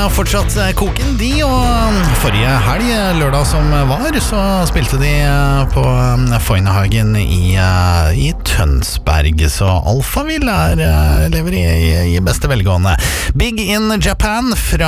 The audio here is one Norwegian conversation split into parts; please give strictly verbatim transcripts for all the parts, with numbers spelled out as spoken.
fortsatt koken de, og forrige helg, lørdag som var, så spilte de på Foynhagen i, i Tønsberg, så Alphaville er, lever i, i beste velgående. Big in Japan fra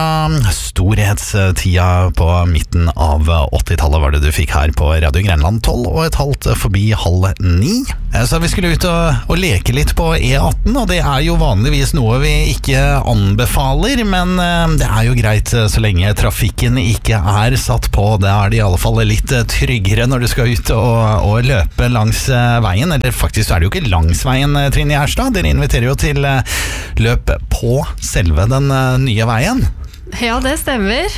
storhetstida på midten av åttitallet var det du fikk her på Radio Grenland, tolv og et halvt forbi halv ni. Så vi skulle ut og, og leke litt på E atten, og det er jo vanligvis noe vi ikke anbefaler, men det er jo greit så lenge trafikken ikke er satt på. Det er det i alle fall litt tryggere når du skal ut og, og løpe langs veien, eller faktisk er det jo ikke langs veien, Trine Gjerstad. Dere inviterer jo til løp på selve den nye veien. Ja, det stemmer.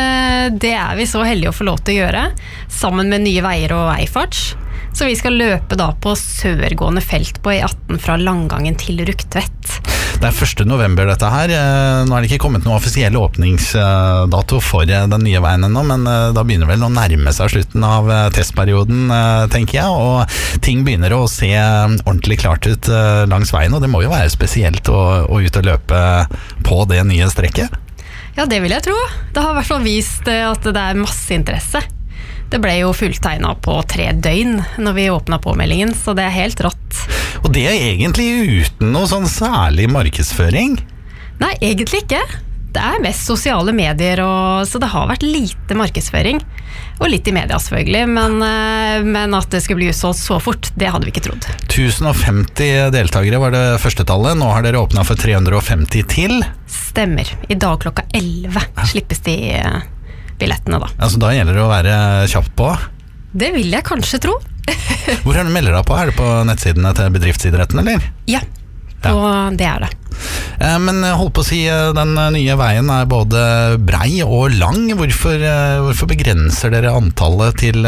Det er vi så heldige å få lov til å gjøre, sammen med Nye Veier og Eifarts. Så vi skal løpe da på sørgående felt på E atten fra Langangen til Rugtvedt. Det er første november dette her. Nå er det ikke kommet noen offisiell åpningsdato for den nye veien ennå, men da begynner vel å nærme seg slutten av testperioden, tenker jeg, og ting begynner å se ordentlig klart ut langs veien, og det må jo være spesielt å, å ut og løpe på det nye strekket. Ja, det vil jeg tro. Det har i hvert fall vist at det er masse interesse. Det ble jo fulltegnet på tre døgn når vi åpnet påmeldingen, så det er helt rått. Og det er egentlig uten noe sånn særlig markedsføring? Nei, egentlig ikke. Det er mest sosiale medier, og, så det har vært lite markedsføring. Og litt i media selvfølgelig, men, men at det skulle bli utsolgt så fort, det hadde vi ikke trodd. tusen og femti deltakere var det første tallet. Nå har dere åpnet for tre hundre og femti til. Stemmer. I dag klokka elleve slippes de billettene da. Altså da gjelder det å være kjapt på? Det vil jeg kanskje tro. Hvor er det melder deg på? Er det på nettsidene til bedriftsidretten, eller? Ja, på, ja. Det er det. Men hold på å si, den nye veien er både brei og lang. Hvorfor, hvorfor begrenser dere antallet til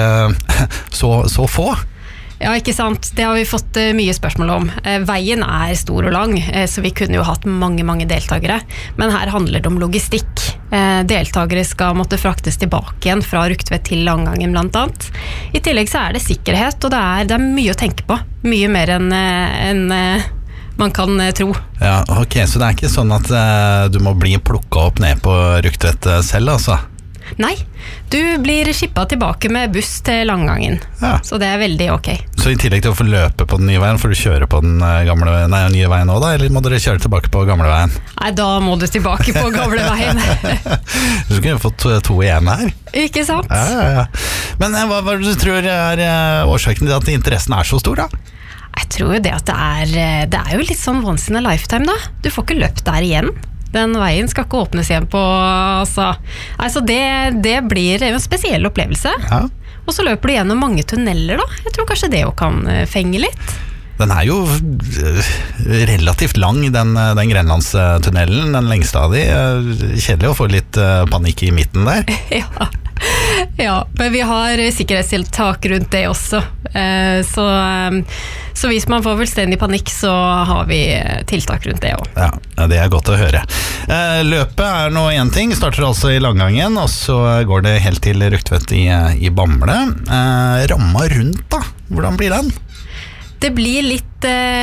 så, så få? Ja, ikke sant. Det har vi fått mye spørsmål om. Veien er stor og lang, så vi kunne jo hatt mange, mange deltakere. Men her handler det om logistikk. Deltakere skal måtte fraktes tilbake igjen fra Rugtvedt til Langangen blant annet. I tillegg så er det sikkerhet, og det er, det er mye å tenke på. Mye mer enn, enn man kan tro. Ja, ok, så det er ikke sånn at du må bli plukket opp ned på Rugtvedt selv, altså? Nei, du blir skippet tilbake med buss til Langangen, ja. Så det er veldig ok. Så i tillegg til å få løpe på den nye veien, får du kjøre på den gamle, nei, nye veien også da, eller må dere kjøre tilbake på gamle veien? Nei, da må du tilbake på gamle veien. Du skulle jo fått to, to igjen her. Ikke sant? Ja, ja, ja. Men hva, hva du tror er årsaken til at interessen er så stor da? Jeg tror jo det at det er, det er jo litt sånn once in a lifetime da. Du får ikke løpt der igjen. Den veien skal ikke åpnes igjen på, altså, altså det, det blir en spesiell opplevelse. Ja. Og så løper du gjennom mange tunneler da. Jeg tror kanskje det jo kan fenge litt. Den er jo relativt lang, den, den Grenlandstunnelen, den lengste av de. Kjedelig å få litt panikk i midten der. Ja. Ja, men vi har sikkerhetstiltak rundt det også, så, så hvis man får fullstendig panikk så har vi tiltak rundt det også. Ja, det er godt å høre. Løpet er nå en ting, starter altså i Langangen, og så går det helt til Rugtvedt i, i Bamble. Ramma rundt da, hvordan blir den? Det blir litt,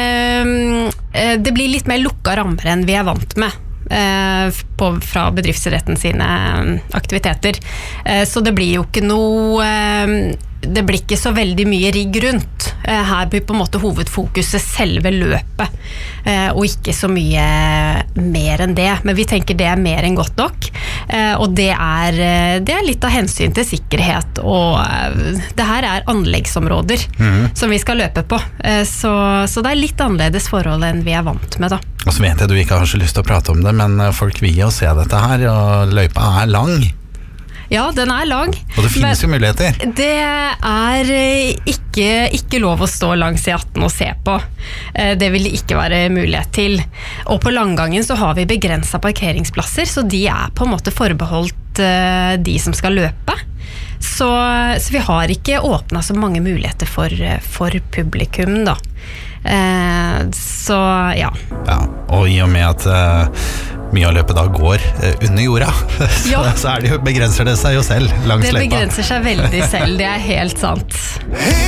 det blir litt mer lukka rammer enn vi er vant med. På, fra bedriftsretten sine aktiviteter. Så det blir jo ikke noe det blir ikke så veldig mye rigg rundt. Her blir på en måte hovedfokuset selve løpet, og ikke så mye mer enn det. Men vi tenker det er mer enn godt nok, og det er, det er litt av hensyn til sikkerhet, og det her er anleggsområder mm. som vi skal løpe på. Så, så det er litt annerledes forhold enn vi er vant med da. Og så vet jeg du ikke har så lyst til å prate om det, men folk vil jo se dette her, og løypa er lang. Ja, den er lang. Og det finnes jo muligheter. Det er ikke, ikke lov å stå langs E atten og se på. Det vil det ikke være mulighet til. Og på Langangen så har vi begrenset parkeringsplasser, så de er på en måte forbeholdt de som skal løpe. Så, så vi har ikke åpnet så mange muligheter for, for publikum da. Så ja. Ja, og i og med at uh, mye av løpet da går uh, under jorda, så, ja. så er det jo, begrenser det seg jo selv langs løypa. Det begrenser seg veldig selv, det er helt sant.